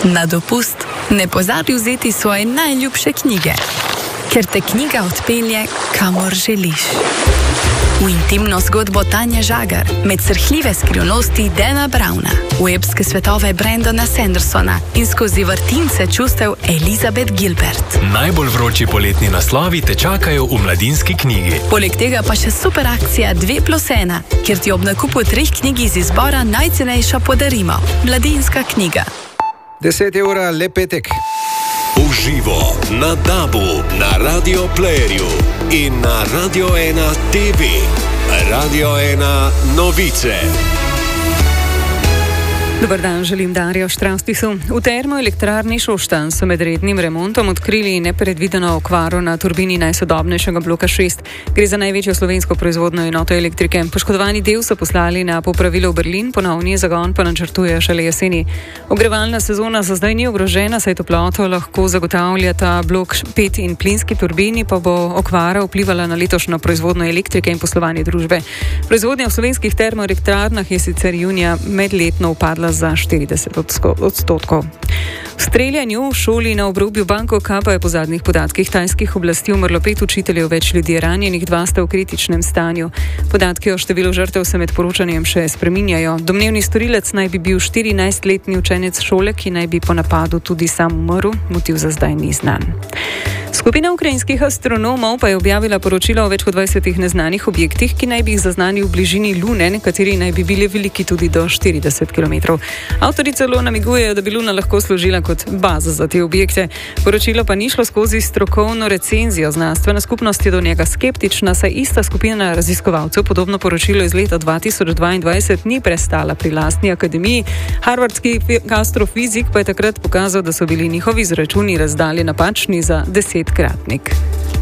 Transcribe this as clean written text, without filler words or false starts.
Na dopust ne pozabi vzeti svoje najljubše knjige, ker te knjiga odpelje, kamor želiš. V intimno zgodbo Tanje Žagar, med srhljive skrivnosti Dana Browna, v epske svetove Brandona Sandersona in skozi vrtince čustev Elizabeth Gilbert. Najbolj vroči poletni naslovi te čakajo v Mladinski knjigi. Poleg tega pa še super akcija 2+1, kjer ti ob nakupu 3 knjig iz izbora najcenejša podarimo. Mladinska knjiga. 10 ura, lep petek. Uživo na DAB-u, na Radio Playerju in na Radio 1 TV. Radio 1 novice. Dobar dan, želim Darjo Štravstisu. V termoelektrarni Šoštanj so med rednim remontom odkrili nepredvideno okvaro na turbini najsodobnejšega bloka 6. Gre za največjo slovensko proizvodno enoto elektrike. Poškodovani del so poslali na popravilo v Berlin, ponovni zagon pa načrtuje šele jeseni. Ogrevalna sezona za zdaj ni ogrožena, saj toploto lahko zagotavljata blok 5 in plinski turbini, pa bo okvara vplivala na letošnjo proizvodno elektrike in poslovanje družbe. Proizvodnja v slovenskih termoelektrarnah je sicer junija medletno upadla za 40%. V streljanju v šoli na obrobju Bangkoka pa je po zadnjih podatkih tajskih oblasti umrlo 5 učiteljev, več ljudi je ranjenih, 2 sta v kritičnem stanju. Podatki o številu žrtev se med poročanjem še spreminjajo. Domnevni storilec naj bi bil 14-letni učenec šole, ki naj bi po napadu tudi sam umrl, motiv za zdaj ni znan. Skupina ukrajinskih astronomov pa je objavila poročilo o več kot 20 neznanih objektih, ki naj bi jih zaznali v bližini Lune, nekateri naj bi bili veliki tudi do 40 km. Avtorji celo namigujejo, da bi Luna lahko služila kot baza za te objekte. Poročilo pa ni šlo skozi strokovno recenzijo. Znanstvena skupnost je do njega skeptična, saj ista skupina raziskovalcev podobno poročilo iz leta 2022 ni prestala pri lastni akademiji. Harvardski astrofizik pa je takrat pokazal, da so bili njihovi izračuni razdalje napačni za 10-kratnik.